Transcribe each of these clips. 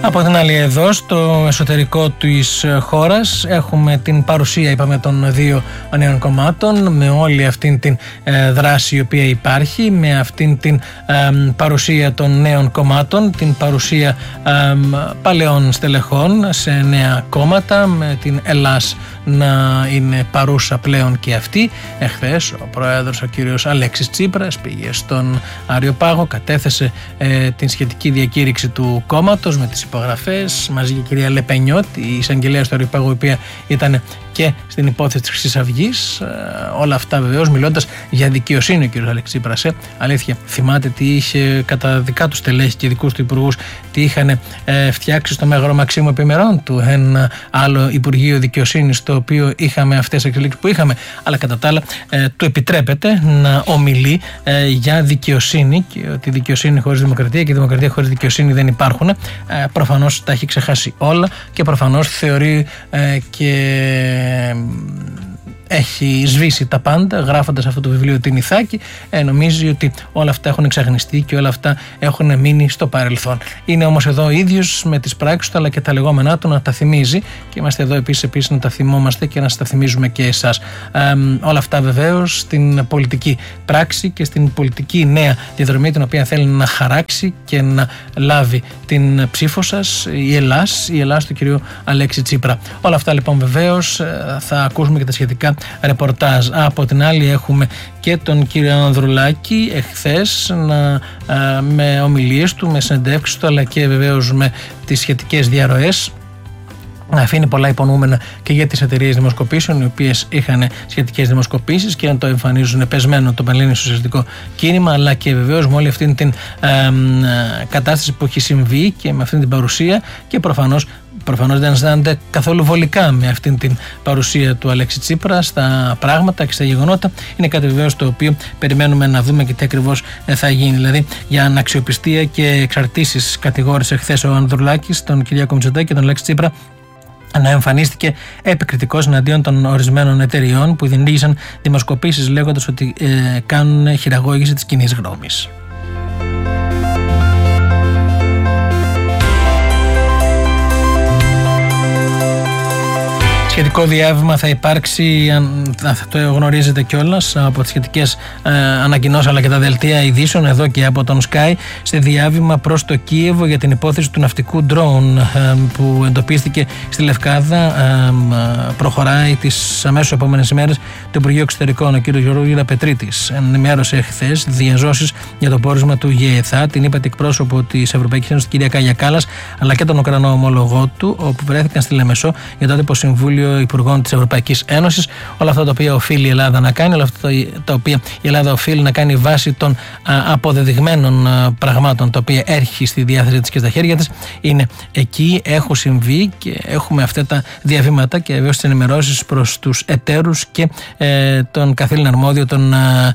Από την άλλη, εδώ στο εσωτερικό της χώρας έχουμε την παρουσία, είπαμε, των δύο νέων κομμάτων, με όλη αυτήν την δράση η οποία υπάρχει, με αυτήν την παρουσία των νέων κομμάτων, την παρουσία παλαιών στελεχών σε νέα κόμματα, με την Ελλάς να είναι παρούσα πλέον και αυτή. Εχθές ο πρόεδρος, ο κύριος Αλέξης Τσίπρας, πήγε στον Αριοπάγο, κατέθεσε την σχετική διακήρυξη του κόμματος με τις υπογραφές, μαζί και η κυρία Λεπενιώτη, η εισαγγελέα του Αριοπάγου, η οποία ήταν και στην υπόθεση της Χρυσής Αυγής. Όλα αυτά βεβαίως μιλώντας για δικαιοσύνη ο κ. Αλέξης Τσίπρας. Αλήθεια, θυμάται τι είχε κατά δικά του στελέχη και δικούς του υπουργούς, τι είχαν φτιάξει στο Μέγαρο Μαξίμου Επιμερών του, ένα άλλο Υπουργείο Δικαιοσύνης, το οποίο είχαμε αυτές τις εξελίξεις που είχαμε. Αλλά κατά τα άλλα, του επιτρέπεται να ομιλεί για δικαιοσύνη και ότι δικαιοσύνη χωρίς δημοκρατία και δημοκρατία χωρίς δικαιοσύνη δεν υπάρχουν. Προφανώς τα έχει ξεχάσει όλα και προφανώς θεωρεί και έχει σβήσει τα πάντα γράφοντας αυτό το βιβλίο την Ιθάκη. Νομίζει ότι όλα αυτά έχουν εξαγνιστεί και όλα αυτά έχουν μείνει στο παρελθόν. Είναι όμως εδώ ο ίδιος με τις πράξεις του αλλά και τα λεγόμενά του να τα θυμίζει, και είμαστε εδώ επίσης να τα θυμόμαστε και να σας τα θυμίζουμε και εσάς. Όλα αυτά βεβαίως στην πολιτική πράξη και στην πολιτική νέα διαδρομή, την οποία θέλει να χαράξει και να λάβει την ψήφο σας, η Ελλάς του κυρίου Αλέξη Τσίπρα. Όλα αυτά λοιπόν βεβαίως θα ακούσουμε και τα σχετικά ρεπορτάζ. Από την άλλη έχουμε και τον κύριο Ανδρουλάκη εχθές με ομιλίες του, με συνεντεύξεις του, αλλά και βεβαίως με τις σχετικές διαρροές να αφήνει πολλά υπονοούμενα και για τις εταιρείες δημοσκοπήσεων, οι οποίες είχαν σχετικές δημοσκοπήσεις και να το εμφανίζουν πεσμένο το Πανελλήνιο Σοσιαλιστικό Κίνημα, αλλά και βεβαίως με όλη αυτή την κατάσταση που έχει συμβεί και με αυτή την παρουσία, και προφανώς δεν αισθάνονται καθόλου βολικά με αυτήν την παρουσία του Αλέξη Τσίπρα στα πράγματα και στα γεγονότα. Είναι κάτι βεβαίως το οποίο περιμένουμε να δούμε και τι ακριβώς θα γίνει. Δηλαδή, για αναξιοπιστία και εξαρτήσεις κατηγόρησε χθες ο Ανδρουλάκης τον Κυριάκο Μητσοτάκη και τον Αλέξη Τσίπρα να εμφανίστηκε επικριτικός εναντίον των ορισμένων εταιριών που διενήργησαν δημοσκοπήσεις λέγοντας ότι κάνουν χειραγώγηση της κοινής γνώμης. Σχετικό διάβημα θα υπάρξει, θα το γνωρίζετε κιόλας από τις σχετικές ανακοινώσεις αλλά και τα δελτία ειδήσεων εδώ και από τον Sky, σε διάβημα προς το Κίεβο για την υπόθεση του ναυτικού ντρόουν που εντοπίστηκε στη Λευκάδα. Προχωράει τις αμέσως επόμενες ημέρες το Υπουργείο Εξωτερικών, ο κ. Γιώργος Γεραπετρίτης ενημέρωσε χθες διαζώσεις για το πόρισμα του ΓΕΘΑ, την είπατε εκπρόσωπο της Ευρωπαϊκής Ένωσης, την κυρία Κάγια Κάλλας, αλλά και τον Ουκρανό ομόλογό του, όπου βρέθηκαν στη Λεμεσό για το άτυπο Συμβούλιο Υπουργών της Ευρωπαϊκής Ένωσης. Όλα αυτά τα οποία οφείλει η Ελλάδα να κάνει, όλα αυτά τα οποία η Ελλάδα οφείλει να κάνει βάσει των αποδεδειγμένων πραγμάτων τα οποία έχει στη διάθεση της και στα χέρια της, είναι εκεί, έχουν συμβεί και έχουμε αυτά τα διαβήματα και βέβαια τις ενημερώσεις προς τους εταίρους και τον καθήλυν αρμόδιο, τον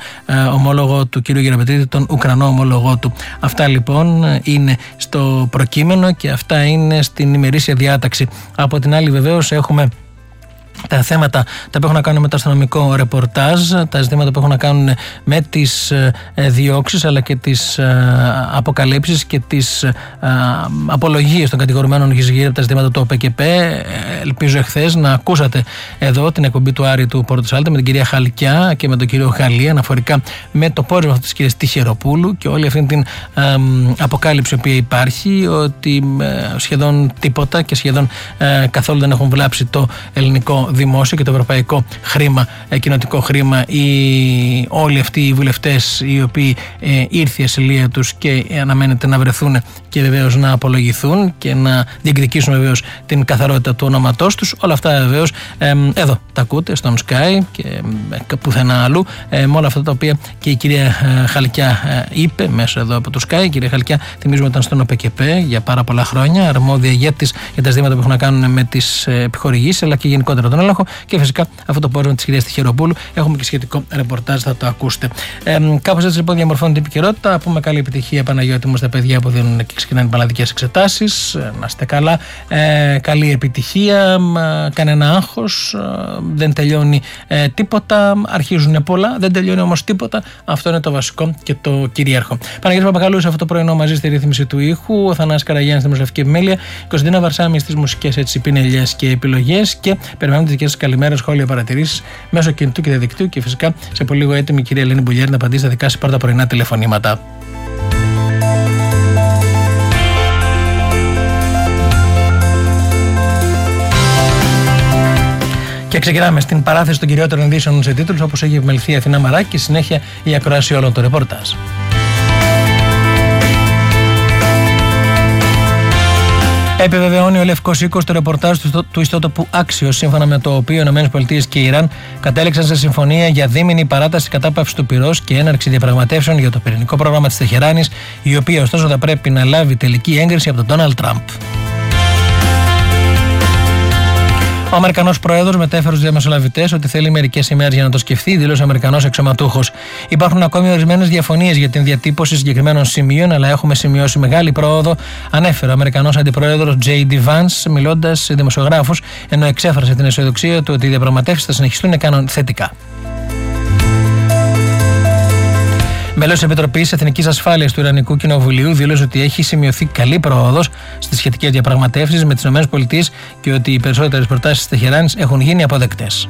ομόλογο του κ. Γεραπετρίτη, τον Ουκρανό ομόλογό του. Αυτά λοιπόν είναι στο προκείμενο και αυτά είναι στην ημερήσια διάταξη. Από την άλλη βεβαίως έχουμε τα θέματα τα οποία έχουν να κάνουν με το αστυνομικό ρεπορτάζ, τα ζητήματα που έχουν να κάνουν με τις διώξεις αλλά και τις αποκαλύψεις και τις απολογίες των κατηγορουμένων γύρω από τα ζητήματα του ΟΠΚΠ. Ελπίζω εχθές να ακούσατε εδώ την εκπομπή του Άρη του Πόρτου Σάλτε με την κυρία Χαλκιά και με τον κύριο Γαλλία αναφορικά με το πόρισμα αυτής της κυρίας Τυχεροπούλου και όλη αυτή την αποκάλυψη που υπάρχει, ότι σχεδόν τίποτα και σχεδόν καθόλου δεν έχουν βλάψει το ελληνικό δημόσιο και το ευρωπαϊκό χρήμα, κοινοτικό χρήμα, όλοι αυτοί οι βουλευτές οι οποίοι ήρθε η ασυλία τους και αναμένεται να βρεθούν και βεβαίως να απολογηθούν και να διεκδικήσουν βεβαίως την καθαρότητα του ονόματός τους. Όλα αυτά βεβαίως εδώ τα ακούτε στον Sky και πουθενά αλλού, με όλα αυτά τα οποία και η κυρία Χαλκιά είπε μέσα εδώ από το Sky. Η κυρία Χαλκιά, θυμίζουμε, ήταν στον ΟΠΚΠ για πάρα πολλά χρόνια, αρμόδια για τα ζητήματα που έχουν να κάνουν με τις επιχορηγήσεις αλλά και γενικότερα τον έλεγχο. Και φυσικά αυτό το πόρισμα της κυρίας Τυχεροπούλου έχουμε και σχετικό ρεπορτάζ, θα το ακούσετε. Κάπως έτσι λοιπόν διαμορφώνει την επικαιρότητα. Πούμε καλή επιτυχία, Παναγιώτη μου, στα παιδιά που δίνουν και ξεκινάνε πανελλαδικές εξετάσεις. Να είστε καλά. Καλή επιτυχία. Κανένα άγχος. Δεν τελειώνει τίποτα. Αρχίζουν πολλά. Δεν τελειώνει όμως τίποτα. Αυτό είναι το βασικό και το κυρίαρχο. Παναγιώτη Παπαγαλού σε αυτό το πρωινό μαζί στη ρύθμιση του ήχου. Ο Θανάσης Καραγιάννης στη δημοσιογραφική επιμέλεια. Κωνσταντίνα Βαρσάμι στις μουσικές έτσι πινελιές και επιλογές. Και περιμένουμε τις δικές σας καλημέρες, σχόλια, παρατηρήσεις μέσω κινητού και διαδικτύου. Και φυσικά σε πολύ λίγο έτοιμη η κυρία Ελένη Μπουλιέρη να απαντήσει στα δικά σας πρώτα πρωινά τηλεφωνήματα. Και ξεκινάμε στην παράθεση των κυριότερων ειδήσεων σε τίτλους, όπως έχει επιμεληθεί η Αθηνά Μαράκη, και συνέχεια η ακρόαση όλων των ρεπορτάζ. Επιβεβαιώνει ο Λευκός Οίκος το ρεπορτάζ του ιστότοπου Axios, σύμφωνα με το οποίο οι ΗΠΑ και η Ιράν κατέληξαν σε συμφωνία για δίμηνη παράταση κατάπαυσης του πυρός και έναρξη διαπραγματεύσεων για το πυρηνικό πρόγραμμα της Τεχεράνης, η οποία ωστόσο θα πρέπει να λάβει τελική έγκριση από τον Ντόναλντ Τραμπ. Ο Αμερικανός Πρόεδρος μετέφερε στους διαμεσολαβητές ότι θέλει μερικές ημέρες για να το σκεφτεί, δήλωσε ο Αμερικανός αξιωματούχος. Υπάρχουν ακόμη ορισμένες διαφωνίες για την διατύπωση συγκεκριμένων σημείων, αλλά έχουμε σημειώσει μεγάλη πρόοδο, ανέφερε ο Αμερικανός Αντιπρόεδρος J.D. Vance, μιλώντας σε δημοσιογράφους, ενώ εξέφρασε την αισιοδοξία του ότι οι διαπραγματεύσεις θα συνεχιστούν θετικά. Μέλος της Επιτροπής Εθνικής Ασφάλειας του Ιρανικού Κοινοβουλίου δήλωσε ότι έχει σημειωθεί καλή πρόοδος στις σχετικές διαπραγματεύσεις με τις ΗΠΑ και ότι οι περισσότερες προτάσεις της Τεχεράνης έχουν γίνει αποδεκτές.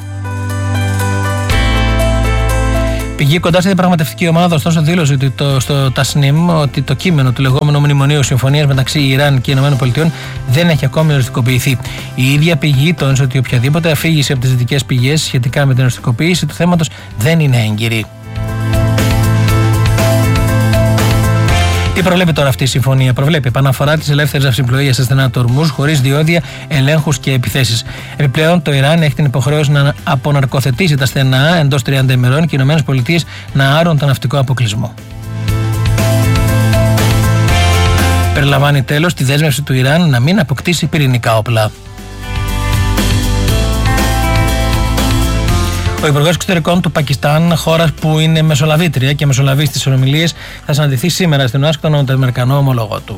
Πηγή κοντά στη διαπραγματευτική ομάδα, ωστόσο, δήλωσε ότι στο Τασνίμ ότι το κείμενο του λεγόμενου μνημονίου συμφωνίας μεταξύ Ιράν και ΗΠΑ δεν έχει ακόμη οριστικοποιηθεί. Η ίδια πηγή τόνισε ότι οποιαδήποτε αφήγηση από τις δυτικές πηγές σχετικά με την οριστικοποίηση του θέματος δεν είναι έγκυρη. Τι προβλέπει τώρα αυτή η συμφωνία? Προβλέπει επαναφορά της ελεύθερης ναυσιπλοείας στα στενά του Ορμούζ χωρίς διόδια, ελέγχους και επιθέσεις. Επιπλέον, το Ιράν έχει την υποχρέωση να αποναρκοθετήσει τα στενά εντός 30 ημερών και οι ΗΠΑ να άρουν τον ναυτικό αποκλεισμό. Περιλαμβάνει τέλος τη δέσμευση του Ιράν να μην αποκτήσει πυρηνικά όπλα. Ο Υπουργός Εξωτερικών του Πακιστάν, χώρας που είναι μεσολαβήτρια και μεσολαβεί στις συνομιλίες, θα συναντηθεί σήμερα στην Ουάσιγκτον με τον Αμερικανό ομόλογο του.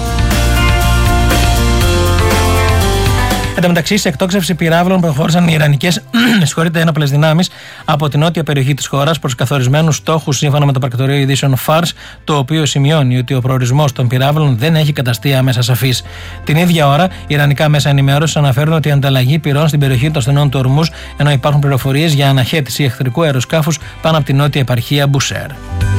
Εν τω μεταξύ, σε εκτόξευση πυράβλων προχώρησαν οι Ιρανικές ένοπλες δυνάμεις από την νότια περιοχή της χώρας προς καθορισμένους στόχους, σύμφωνα με το πρακτορείο ειδήσεων Fars, το οποίο σημειώνει ότι ο προορισμός των πυράβλων δεν έχει καταστεί άμεσα σαφής. Την ίδια ώρα, οι Ιρανικά μέσα ενημέρωσης αναφέρουν ότι η ανταλλαγή πυρών στην περιοχή των στενών του Ορμούζ, ενώ υπάρχουν πληροφορίες για αναχέτηση εχθρικού αεροσκάφους πάνω από την νότια επαρχία Μπουσέρ.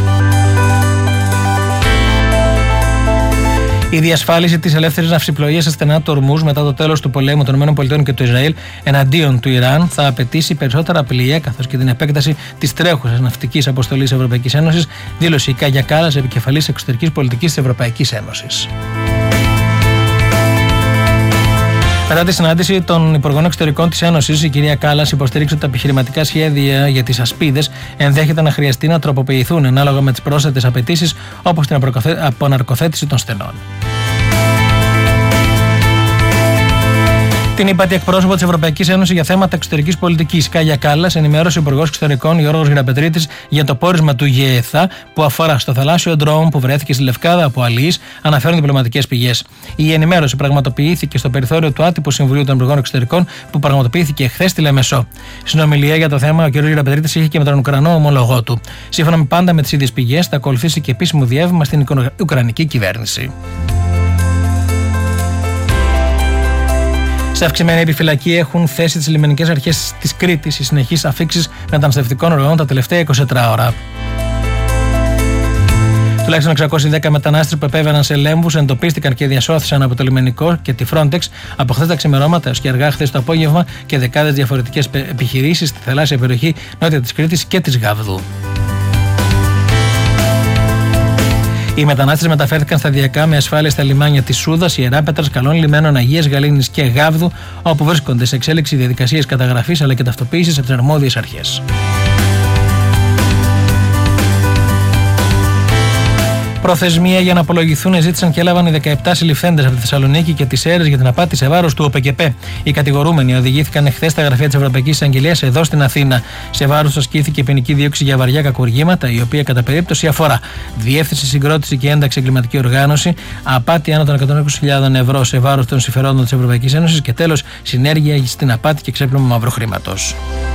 Η διασφάλιση της ελεύθερης ναυσιπλοείας στα στενά του Ορμούζ μετά το τέλος του πολέμου των ΗΠΑ και του Ισραήλ εναντίον του Ιράν θα απαιτήσει περισσότερα πλοία, καθώς και την επέκταση της τρέχουσας ναυτικής αποστολής Ευρωπαϊκής Ένωσης, δήλωσε η Κάγια Κάλλας, επικεφαλής εξωτερικής πολιτικής της Ευρωπαϊκής Ένωσης. Μετά τη συνάντηση των Υπουργών Εξωτερικών της Ένωσης, η κυρία Κάλλας υποστήριξε ότι τα επιχειρηματικά σχέδια για τις ασπίδες ενδέχεται να χρειαστεί να τροποποιηθούν ανάλογα με τις πρόσθετες απαιτήσεις, όπως την αποναρκοθέτηση των στενών. Την ύπατη εκπρόσωπο της Ευρωπαϊκής Ένωσης για θέματα εξωτερικής πολιτικής, Κάγια Κάλλας, ενημέρωσε ο Υπουργός Εξωτερικών Γιώργος Γεραπετρίτης για το πόρισμα του ΓΕΘΑ που αφορά στο θαλάσσιο ντρόουν που βρέθηκε στη Λευκάδα από αλλοίς, αναφέρουν διπλωματικές πηγές. Η ενημέρωση πραγματοποιήθηκε στο περιθώριο του άτυπου Συμβουλίου των Υπουργών Εξωτερικών που πραγματοποιήθηκε χθες στη Λεμεσό. Συνομιλία για το θέμα ο κ. Γεραπετρίτης είχε και με τον Ουκρανό ομολογό του. Σύμφωνα με πάντα με τις ίδιες πηγές, θα ακολουθήσει και επίσημο διέβημα στην Ουκρανική κυβέρνηση. Σε αυξημένη επιφυλακή έχουν θέσει τις λιμενικές αρχές της Κρήτης οι συνεχείς αφίξεις μεταναστευτικών ροών τα τελευταία 24 ώρα. Τουλάχιστον 610 μετανάστες που επέβαιναν σε λέμβους εντοπίστηκαν και διασώθησαν από το λιμενικό και τη Frontex από χθες τα ξημερώματα έως και αργά χθες το απόγευμα και δεκάδες διαφορετικές επιχειρήσεις στη θαλάσσια περιοχή νότια της Κρήτης και της Γάβδου. Οι μετανάστες μεταφέρθηκαν σταδιακά με ασφάλεια στα λιμάνια της Σούδας, Ιεράπετρας, Καλών Λιμένων, Αγίας Γαλήνης και Γάβδου, όπου βρίσκονται σε εξέλιξη διαδικασίες καταγραφής αλλά και ταυτοποίησης από τις αρμόδιες αρχές. Προθεσμία για να απολογηθούν ζήτησαν και έλαβαν οι 17 συλληφθέντες από τη Θεσσαλονίκη και τις Σέρρες για την απάτη σε βάρος του ΟΠΕΚΕΠΕ. Οι κατηγορούμενοι οδηγήθηκαν εχθές στα γραφεία της Ευρωπαϊκής Εισαγγελίας εδώ στην Αθήνα. Σε βάρος τους ασκήθηκε ποινική δίωξη για βαριά κακουργήματα, η οποία κατά περίπτωση αφορά διεύθυνση, συγκρότηση και ένταξη εγκληματική οργάνωση, απάτη άνω των 120.000 ευρώ σε βάρος των συμφερόντων της Ευρωπαϊκής Ένωσης και τέλος συνέργεια στην απάτη και ξέπλυμα μαύρου χρήματος.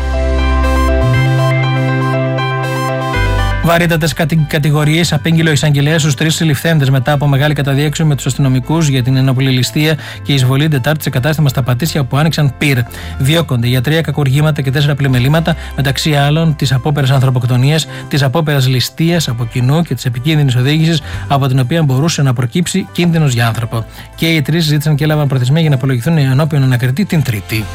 Βαρύτατες κατηγορίες απήγγειλε ο εισαγγελέας στους 3 συλληφθέντες μετά από μεγάλη καταδίωξη με τους αστυνομικούς για την ενόπλη ληστεία και εισβολή Τετάρτη σε κατάστημα στα Πατήσια που άνοιξαν πυρ. Διώκονται για 3 κακουργήματα και 4 πλημελήματα, μεταξύ άλλων της απόπειρας ανθρωποκτονίας, της απόπειρας ληστείας από κοινού και της επικίνδυνης οδήγησης από την οποία μπορούσε να προκύψει κίνδυνος για άνθρωπο. Και οι 3 ζήτησαν και έλαβαν προθεσμία για να απολογηθούν ενώπιον ανακριτή την Τρίτη.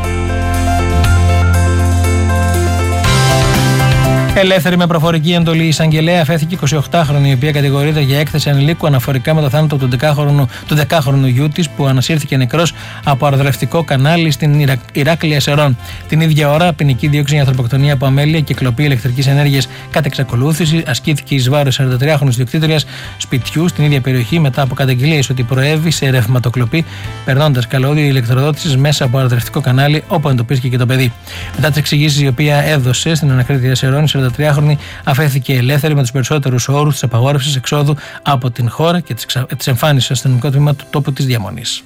Ελεύθερη με προφορική εντολή, η εισαγγελέα αφέθηκε 28χρονη, η οποία κατηγορείται για έκθεση ανηλίκου αναφορικά με το θάνατο του 10χρονου γιού της, που ανασύρθηκε νεκρός από αρδρευτικό κανάλι στην Ηράκλεια Σερών. Την ίδια ώρα, ποινική δίωξη για ανθρωποκτονία από αμέλεια και κλοπή ηλεκτρικής ενέργειας κατ' εξακολούθηση ασκήθηκε εις βάρος 43χρονης ιδιοκτήτριας σπιτιού στην ίδια περιοχή μετά από καταγγελίες ότι προέβη σε ρευματοκλοπή περνώντας καλώδιο ηλεκτροδότησης μέσα από αρδρευτικό κανάλι, όπου εντοπίστηκε και το παιδί. Μετά τις εξηγήσεις η οποία έδωσε στην ανακρίτρια Σερών, 43χρονη αφέθηκε ελεύθερη με τους περισσότερους όρους της απαγόρευσης εξόδου από την χώρα και της εμφάνισης στο αστυνομικό τμήμα του τόπου της διαμονής.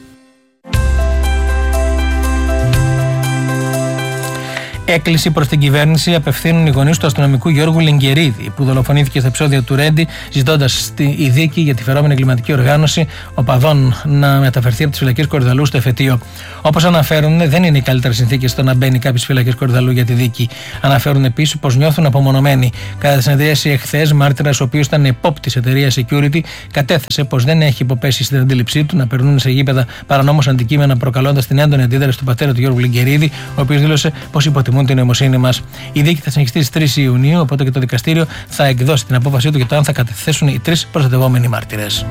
Έκκληση προς την κυβέρνηση απευθύνουν οι γονείς του αστυνομικού Γιώργου Λιγκερίδη, που δολοφονήθηκε στα επεισόδια του Ρέντι, ζητώντας η δίκη για τη φερόμενη εγκληματική οργάνωση οπαδών να μεταφερθεί από τις φυλακές Κορυδαλού στο εφετείο. Όπως αναφέρουν, δεν είναι οι καλύτερες συνθήκες στο να μπαίνει κάποιος στις φυλακές Κορυδαλού για τη δίκη. Αναφέρουν επίσης πως νιώθουν απομονωμένοι. Κατά τη συνεδρίαση εχθές, μάρτυρας, ο οποίος ήταν επόπτης εταιρείας Security, κατέθεσε πως δεν έχει υποπέσει στην αντίληψή του να περνούν σε γήπεδα παρανόμως αντικείμενα, προκαλώντας την έντονη αντίδραση του πατέρα του Γιώργου Λιγκερίδη, ο οποίος δήλωσε πως υποτιμούν την νοημοσύνη μας. Η δίκη θα συνεχιστεί στις 3 Ιουνίου, οπότε και το δικαστήριο θα εκδώσει την απόφασή του για το αν θα κατεθέσουν οι 3 προστατευόμενοι μάρτυρες.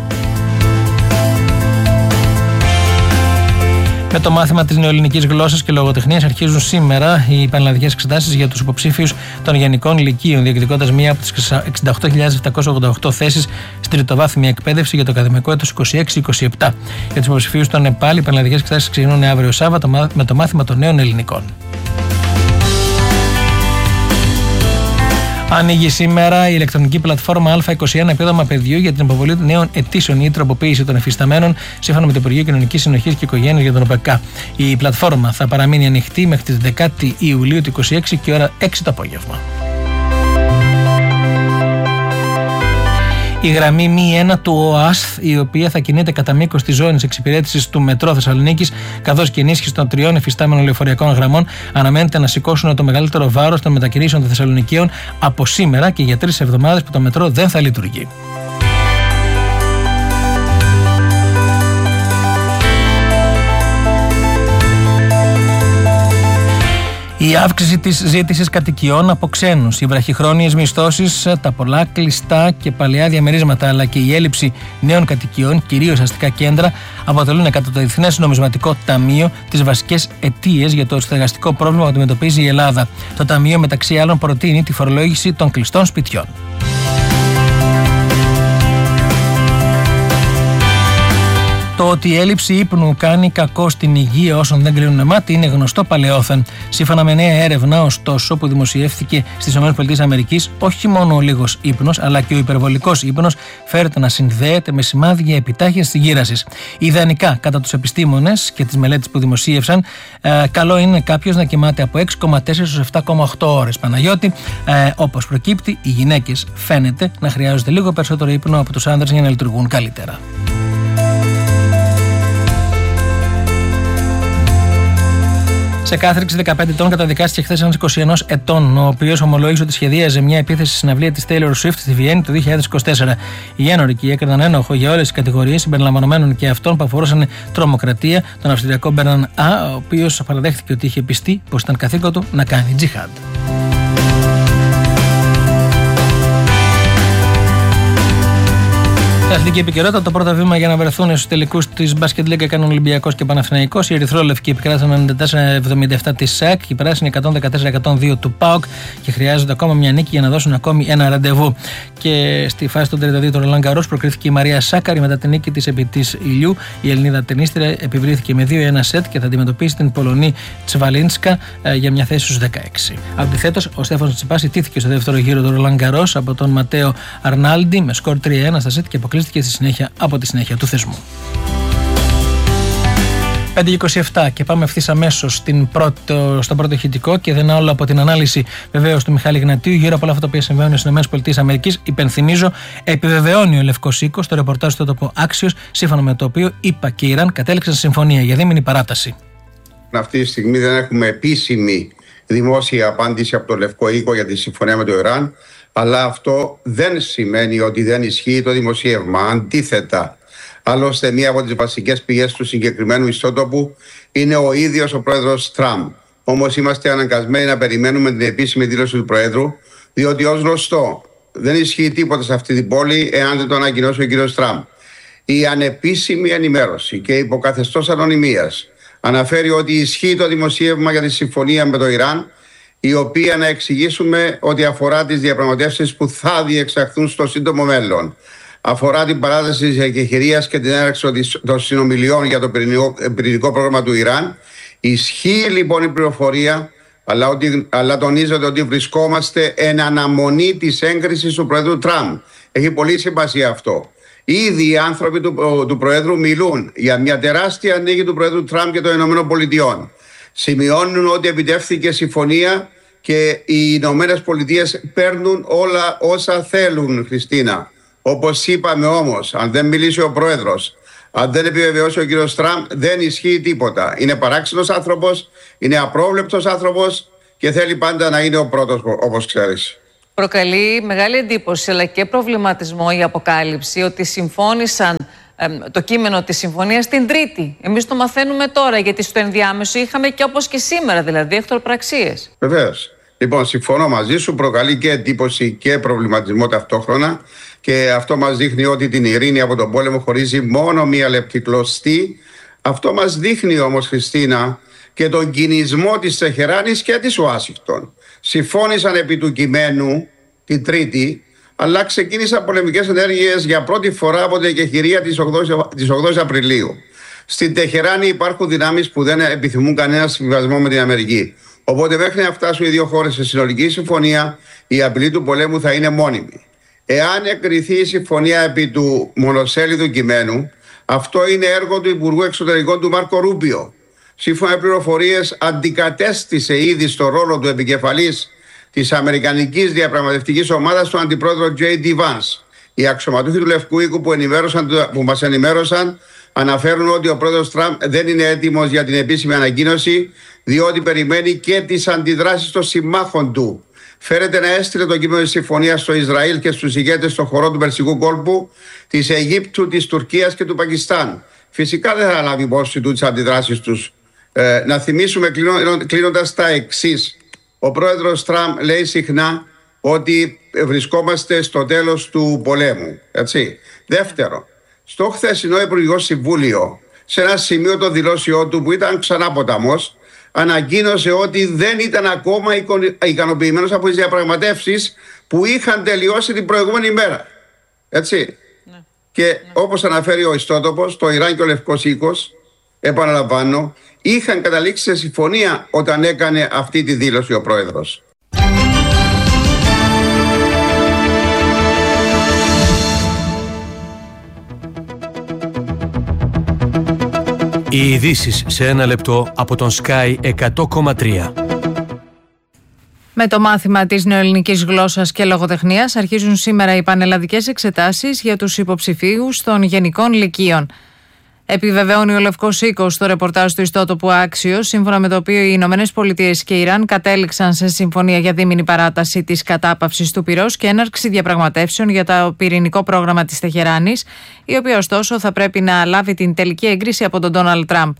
Με το μάθημα της νεοελληνικής γλώσσας και λογοτεχνίας αρχίζουν σήμερα οι πανελλαδικές εξετάσεις για τους υποψήφιους των γενικών λυκείων, διεκδικώντας μία από τις 68.788 θέσεις στην τριτοβάθμια εκπαίδευση για το ακαδημικό έτος 26-27. Για τους υποψηφίους των ΕΠΑΛ, οι πανελλαδικές εξετάσεις ξεκινούν αύριο Σάββατο με το μάθημα των νέων ελληνικών. Ανοίγει σήμερα η ηλεκτρονική πλατφόρμα Α21 Επίδομα Παιδιού για την υποβολή νέων αιτήσεων ή τροποποίηση των εφισταμένων, σύμφωνα με το Υπουργείο Κοινωνικής Συνοχής και Οικογένειας για τον ΟΠΕΚΑ. Η πλατφόρμα θα παραμείνει ανοιχτή μέχρι τις 10 Ιουλίου του 2026 και ώρα 6 το απόγευμα. Η γραμμή μη 1 του ΟΑΣΘ, η οποία θα κινείται κατά μήκος της ζώνης εξυπηρέτησης του Μετρό Θεσσαλονίκης, καθώς και ενίσχυση των 3 εφιστάμενων λεωφορειακών γραμμών, αναμένεται να σηκώσουν το μεγαλύτερο βάρος των μετακινήσεων των Θεσσαλονικαίων από σήμερα και για 3 εβδομάδες που το μετρό δεν θα λειτουργεί. Η αύξηση της ζήτησης κατοικιών από ξένους, οι βραχυχρόνιες μισθώσεις, τα πολλά κλειστά και παλαιά διαμερίσματα, αλλά και η έλλειψη νέων κατοικιών, κυρίως αστικά κέντρα, αποτελούν κατά το Διεθνές Νομισματικό Ταμείο τις βασικές αιτίες για το στεγαστικό πρόβλημα που αντιμετωπίζει η Ελλάδα. Το Ταμείο, μεταξύ άλλων, προτείνει τη φορολόγηση των κλειστών σπιτιών. Το ότι η έλλειψη ύπνου κάνει κακό στην υγεία όσων δεν κλείνουν μάτι είναι γνωστό παλαιόθεν. Σύμφωνα με νέα έρευνα, ωστόσο, που δημοσιεύθηκε στις ΗΠΑ, όχι μόνο ο λίγος ύπνος, αλλά και ο υπερβολικός ύπνος φέρεται να συνδέεται με σημάδια επιτάχυνσης της γύρασης. Ιδανικά, κατά τους επιστήμονες και τις μελέτες που δημοσίευσαν, καλό είναι κάποιος να κοιμάται από 6,4 έως 7,8 ώρες. Παναγιώτη, όπως προκύπτει, οι γυναίκες φαίνεται να χρειάζονται λίγο περισσότερο ύπνο από τους άνδρες για να λειτουργούν καλύτερα. Σε κάθριξη 15 ετών καταδικάστηκε χθες ένας 21 ετών, ο οποίος ομολόγησε ότι σχεδίαζε μια επίθεση στη συναυλία της Taylor Swift στη Βιέννη το 2024. Οι ένορικοι έκριναν ένοχο για όλες τις κατηγορίες συμπεριλαμβανομένων και αυτών που αφορούσαν τρομοκρατία, τον Αυστριακό Μπέρναν Α, ο οποίος παραδέχθηκε ότι είχε πιστεί πως ήταν καθήκον του να κάνει τζιχάντ. Αθλητική επικαιρότητα. Το πρώτο βήμα για να βρεθούν στους τελικούς της Μπάσκετ Λίγκα κάνουν Ολυμπιακός και Παναθηναϊκός. Οι ερυθρόλευκοι επικράτησαν 94-77 της ΣΑΚ, οι πράσινοι 114-102 του ΠΑΟΚ και χρειάζονται ακόμα μια νίκη για να δώσουν ακόμη ένα ραντεβού. Και στη φάση των 32 του Ρολάν Γκαρός προκρίθηκε η Μαρία Σάκαρη μετά την νίκη της επί της Ηλιού. Η Ελληνίδα τενίστρια επιβλήθηκε με 2-1 σετ και θα αντιμετωπίσει την Πολωνή Τσβαλίνσκα για μια θέση στους 16. Αντιθέτως, ο Στέφανος Τσιπάς ιτήθηκε στο δεύτερο γύρο του Ρολάν Γκαρός από τον Ματέο Αρνάλντι με σκορ 3-1 στα σετ και αποκλείστηκε από τη συνέχεια του θεσμού. 5:27 και πάμε ευθύς αμέσως στο πρώτο ηχητικό και δεν είναι άλλο από την ανάλυση βεβαίως του Μιχάλη Γνατίου γύρω από όλα αυτά που συμβαίνουν στις ΗΠΑ. Υπενθυμίζω, επιβεβαιώνει ο Λευκός Οίκος το ρεπορτάζ στο τοπο Άξιος, σύμφωνα με το οποίο ΗΠΑ και Ιράν κατέληξαν συμφωνία για δίμηνη παράταση. Αυτή τη στιγμή δεν έχουμε επίσημη δημόσια απάντηση από το Λευκό Οίκο για τη συμφωνία με το Ιράν, αλλά αυτό δεν σημαίνει ότι δεν ισχύει το δημοσίευμα. Αντίθετα, άλλωστε μία από τις βασικές πηγές του συγκεκριμένου ιστότοπου είναι ο ίδιος ο πρόεδρος Τραμπ. Όμως είμαστε αναγκασμένοι να περιμένουμε την επίσημη δήλωση του Προέδρου, διότι ως γνωστό δεν ισχύει τίποτα σε αυτή την πόλη εάν δεν το ανακοινώσει ο κύριος Τραμπ. Η ανεπίσημη ενημέρωση και υποκαθεστώς ανωνυμίας αναφέρει ότι ισχύει το δημοσίευμα για τη συμφωνία με το Ιράν, η οποία, να εξηγήσουμε, ότι αφορά τις διαπραγματεύσεις που θα διεξαχθούν στο σύντομο μέλλον. Αφορά την παράταση της εκεχηρίας και την έναρξη των συνομιλιών για το πυρηνικό πρόγραμμα του Ιράν. Ισχύει λοιπόν η πληροφορία, αλλά τονίζεται ότι βρισκόμαστε εν αναμονή της έγκρισης του Προέδρου Τραμπ. Έχει πολύ σημασία αυτό. Ήδη οι άνθρωποι του Προέδρου μιλούν για μια τεράστια νίκη του Προέδρου Τραμπ και των ΗΠΑ. Σημειώνουν ότι επιτεύχθηκε συμφωνία και οι Ηνωμένες Πολιτείες παίρνουν όλα όσα θέλουν, Χριστίνα. Όπως είπαμε όμως, αν δεν μιλήσει ο Πρόεδρος, αν δεν επιβεβαιώσει ο κύριος Τραμπ, δεν ισχύει τίποτα. Είναι παράξενος άνθρωπος, είναι απρόβλεπτος άνθρωπος και θέλει πάντα να είναι ο πρώτος, όπως ξέρεις. Προκαλεί μεγάλη εντύπωση αλλά και προβληματισμό η αποκάλυψη ότι συμφώνησαν το κείμενο της συμφωνίας την Τρίτη. Εμείς το μαθαίνουμε τώρα, γιατί στο ενδιάμεσο είχαμε και όπως και σήμερα, δηλαδή εχθροπραξίες. Βεβαίως. Λοιπόν, συμφωνώ μαζί σου, προκαλεί και εντύπωση και προβληματισμό ταυτόχρονα και αυτό μας δείχνει ότι την ειρήνη από τον πόλεμο χωρίζει μόνο μία λεπτή κλωστή. Αυτό μας δείχνει όμως, Χριστίνα, και τον κινησμό της Τεχεράνης και της Ουάσιγκτον. Συμφώνησαν επί του κειμένου την Τρίτη, αλλά ξεκίνησαν πολεμικές ενέργειες για πρώτη φορά από την εκεχηρία της 8 Απριλίου. Στην Τεχεράνη υπάρχουν δυνάμεις που δεν επιθυμούν κανένα συμβιβασμό με την Αμερική. Οπότε μέχρι να φτάσουν οι δύο χώρες σε συνολική συμφωνία, η απειλή του πολέμου θα είναι μόνιμη. Εάν εκκριθεί η συμφωνία επί του μονοσέλιδου κειμένου, αυτό είναι έργο του Υπουργού Εξωτερικών του Μάρκο Ρούμπιο. Σύμφωνα με πληροφορίες, αντικατέστησε ήδη στο ρόλο του επικεφαλής της Αμερικανικής Διαπραγματευτικής Ομάδας του Αντιπρόεδρο J.D. Vance. Οι αξιωματούχοι του Λευκού Οίκου που μας ενημέρωσαν αναφέρουν ότι ο πρόεδρος Τραμπ δεν είναι έτοιμος για την επίσημη ανακοίνωση, διότι περιμένει και τις αντιδράσεις των συμμάχων του. Φέρεται να έστειλε το κείμενο της συμφωνίας στο Ισραήλ και στους ηγέτες στον χωρό του Περσικού κόλπου, της Αιγύπτου, της Τουρκίας και του Πακιστάν. Φυσικά δεν θα λάβει υπόψη του τις αντιδράσεις τους. Να θυμίσουμε κλείνοντας τα εξής. Ο πρόεδρος Τραμπ λέει συχνά ότι βρισκόμαστε στο τέλος του πολέμου. Έτσι. Δεύτερο, στο χθεσινό Υπουργικό Συμβούλιο, σε ένα σημείο το δηλώσιό του που ήταν ξανά ποταμός, ανακοίνωσε ότι δεν ήταν ακόμα ικανοποιημένος από τις διαπραγματεύσεις που είχαν τελειώσει την προηγούμενη μέρα. Έτσι. Ναι. Και όπως αναφέρει ο ιστότοπος, το Ιράν και ο Λευκός Οίκος, επαναλαμβάνω, είχαν καταλήξει σε συμφωνία όταν έκανε αυτή τη δήλωση ο πρόεδρος. Οι ειδήσεις σε ένα λεπτό από τον Sky 100,3. Με το μάθημα της νεοελληνικής γλώσσας και λογοτεχνίας αρχίζουν σήμερα οι πανελλαδικές εξετάσεις για τους υποψηφίους των γενικών λυκείων. Επιβεβαιώνει ο Λευκός Οίκος στο ρεπορτάζ του ιστότοπου Άξιος, σύμφωνα με το οποίο οι Ηνωμένες Πολιτείες και Ιράν κατέληξαν σε συμφωνία για δίμηνη παράταση της κατάπαυσης του πυρός και έναρξη διαπραγματεύσεων για το πυρηνικό πρόγραμμα της Τεχεράνης, η οποία ωστόσο θα πρέπει να λάβει την τελική έγκριση από τον Ντόναλντ Τραμπ.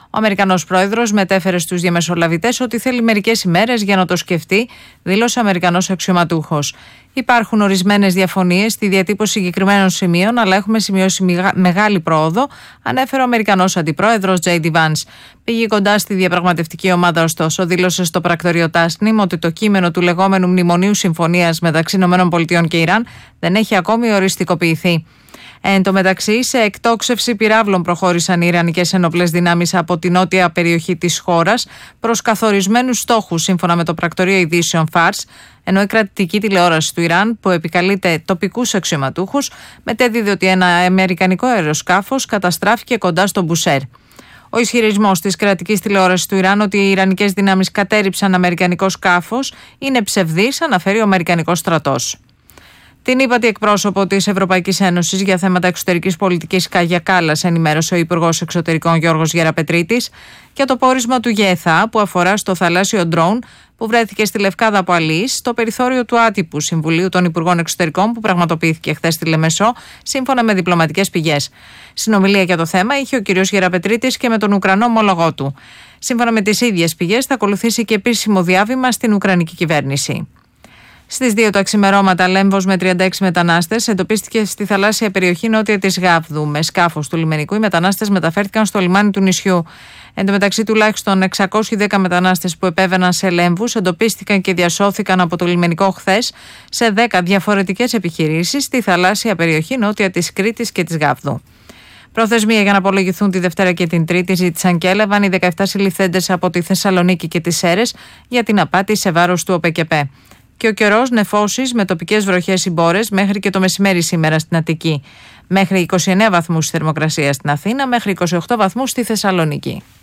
Ο Αμερικανός πρόεδρος μετέφερε στους διαμεσολαβητές ότι θέλει μερικές ημέρες για να το σκεφτεί, δήλωσε ο Αμερικανός αξιωματούχος. Υπάρχουν ορισμένες διαφωνίες στη διατύπωση συγκεκριμένων σημείων, αλλά έχουμε σημειώσει μεγάλη πρόοδο, ανέφερε ο Αμερικανός αντιπρόεδρος J.D. Vance. Πήγε κοντά στη διαπραγματευτική ομάδα, ωστόσο, δήλωσε στο πρακτορείο Τάσνιμ ότι το κείμενο του λεγόμενου Μνημονίου Συμφωνίας μεταξύ ΗΠΑ και Ιράν δεν έχει ακόμη οριστικοποιηθεί. Εν τω μεταξύ, σε εκτόξευση πυράβλων προχώρησαν οι Ιρανικές ενόπλες δυνάμεις από την νότια περιοχή της χώρας προς καθορισμένους στόχους, σύμφωνα με το πρακτορείο ειδήσεων Fars, ενώ η κρατική τηλεόραση του Ιράν, που επικαλείται τοπικούς αξιωματούχους, μετέδιδε ότι ένα αμερικανικό αεροσκάφος καταστράφηκε κοντά στο Μπουσέρ. Ο ισχυρισμός της κρατικής τηλεόρασης του Ιράν ότι οι Ιρανικές δυνάμεις κατέρριψαν αμερικανικό σκάφος είναι ψευδής, αναφέρει ο Αμερικανικός στρατός. Την ύπατη εκπρόσωπο της Ευρωπαϊκής Ένωσης για θέματα εξωτερικής πολιτικής Κάγια Κάλλας ενημέρωσε ο Υπουργός Εξωτερικών Γιώργος Γεραπετρίτης για το πόρισμα του ΓΕΘΑ που αφορά στο θαλάσσιο ντρόουν που βρέθηκε στη Λευκάδα από αλείς στο περιθώριο του άτυπου Συμβουλίου των Υπουργών Εξωτερικών που πραγματοποιήθηκε χθες στη Λεμεσό, σύμφωνα με διπλωματικές πηγές. Συνομιλία για το θέμα είχε ο κ. Γεραπετρίτης και με τον Ουκρανό ομόλογό του. Σύμφωνα με τις ίδιες πηγές, θα ακολουθήσει και επίσημο διάβημα στην Ουκρανική κυβέρνηση. Στις 2 τα ξημερώματα, λέμβος με 36 μετανάστες εντοπίστηκε στη θαλάσσια περιοχή νότια της Γάβδου. Με σκάφος του λιμενικού, οι μετανάστες μεταφέρθηκαν στο λιμάνι του νησιού. Εν τω μεταξύ, τουλάχιστον 610 μετανάστες που επέβαιναν σε λέμβους εντοπίστηκαν και διασώθηκαν από το λιμενικό χθες σε 10 διαφορετικές επιχειρήσεις στη θαλάσσια περιοχή νότια της Κρήτης και της Γάβδου. Προθεσμία για να απολογηθούν τη Δευτέρα και την Τρίτη ζήτησαν και έλαβαν οι 17 συλληφθέντες από τη Θεσσαλονίκη και τις Σέρρες για την απάτη σε βάρος του ΟΠΕΚΕΠΕ. Και ο καιρός, νεφώσεις με τοπικές βροχές ή μπόρες μέχρι και το μεσημέρι σήμερα στην Αττική. Μέχρι 29 βαθμούς θερμοκρασία στην Αθήνα, μέχρι 28 βαθμούς στη Θεσσαλονίκη.